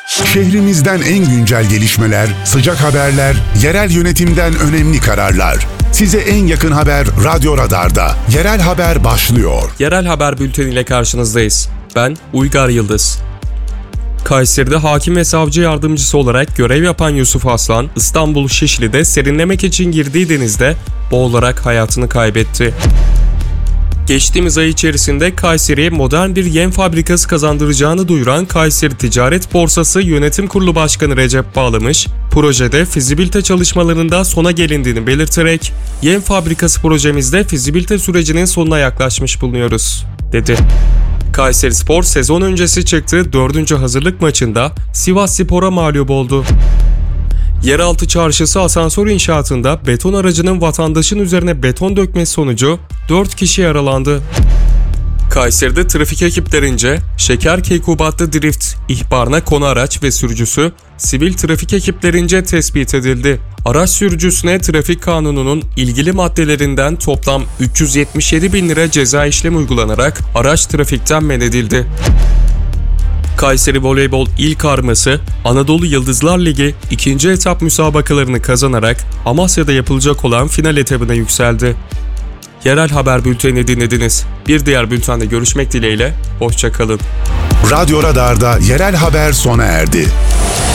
Şehrimizden en güncel gelişmeler, sıcak haberler, yerel yönetimden önemli kararlar. Size en yakın haber Radyo Radar'da. Yerel haber başlıyor. Yerel haber bülteniyle karşınızdayız. Ben Uygar Yıldız. Kayseri'de hakim ve savcı yardımcısı olarak görev yapan Yusuf Aslan, İstanbul Şişli'de serinlemek için girdiği denizde boğularak hayatını kaybetti. Geçtiğimiz ay içerisinde Kayseri'ye modern bir yem fabrikası kazandıracağını duyuran Kayseri Ticaret Borsası Yönetim Kurulu Başkanı Recep Bağlamış, projede fizibilite çalışmalarında sona gelindiğini belirterek, yem fabrikası projemizde fizibilite sürecinin sonuna yaklaşmış bulunuyoruz, dedi. Kayserispor sezon öncesi çıktığı 4. hazırlık maçında Sivasspor'a mağlup oldu. Yeraltı Çarşısı asansör inşaatında beton aracının vatandaşın üzerine beton dökmesi sonucu 4 kişi yaralandı. Kayseri'de trafik ekiplerince şeker keykubatlı drift ihbarına konu araç ve sürücüsü sivil trafik ekiplerince tespit edildi. Araç sürücüsüne trafik kanununun ilgili maddelerinden toplam 377 bin lira ceza işlemi uygulanarak araç trafikten men edildi. Kayseri Voleybol İl Karması, Anadolu Yıldızlar Ligi 2. etap müsabakalarını kazanarak Amasya'da yapılacak olan final etabına yükseldi. Yerel haber bültenini dinlediniz. Bir diğer bültende görüşmek dileğiyle, hoşça kalın. Radyo Radar'da yerel haber sona erdi.